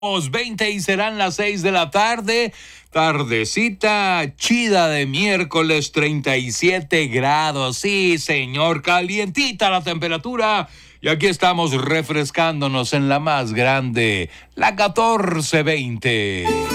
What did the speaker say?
20 y serán las 6 de la tarde. Tardecita chida de miércoles, 37 grados. Sí, señor, calientita la temperatura. Y aquí estamos refrescándonos en la más grande, la 1420.